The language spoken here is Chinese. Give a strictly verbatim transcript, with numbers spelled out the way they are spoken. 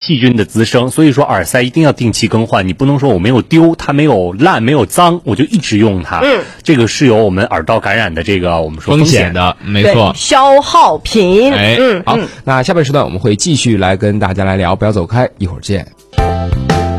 细菌的滋生，所以说耳塞一定要定期更换，你不能说我没有丢，它没有烂没有脏，我就一直用它。 嗯， 这个是有我们耳道感染的这个我们说风险险的，没错， 消耗品。 哎， 嗯， 好， 嗯那下半时段我们会继续来跟大家来聊，不要走开，一会儿见。